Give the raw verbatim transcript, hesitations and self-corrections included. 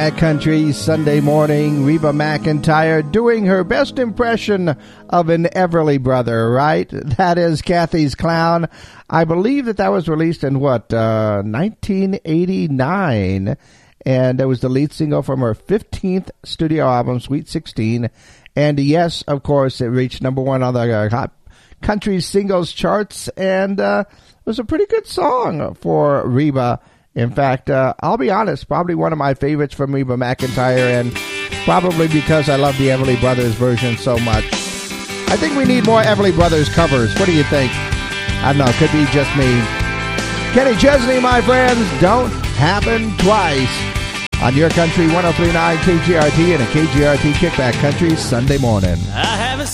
At Country Sunday morning, Reba McEntire doing her best impression of an Everly Brother, right? That is Kathy's Clown. I believe that that was released in, what, uh, nineteen eighty-nine, and it was the lead single from her fifteenth studio album, Sweet sixteen, and yes, of course, it reached number one on the uh, Hot Country Singles charts, and uh, it was a pretty good song for Reba. In fact, uh, I'll be honest, probably one of my favorites from Reba McEntire, and probably because I love the Everly Brothers version so much. I think we need more Everly Brothers covers. What do you think? I don't know. It could be just me. Kenny Chesney, my friends, don't happen twice. On your country, one oh three point nine K G R T and a K G R T Kickback Country Sunday morning. I have a